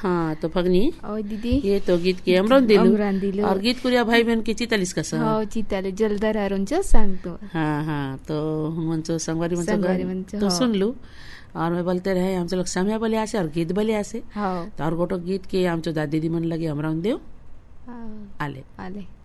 हाँ तो भगनी ओ दीदी ये तो गीत के अमरान दिलु अमरान दिलु और गीत कुरिया भाई बहन की चितालिस कसा हो चिताले जलदर हुन्छ सांगतो हाँ तो मंचो संगवारी संगवारी मंचो मंचो, तो हाँ। सुन लू और मैं बोलते रहे आमचे लोग समय बले आसे और गीत बले आसे हो तो और गोटो गीत के आमचो दादी दी मन लगे अमरान देव हाँ, आले आले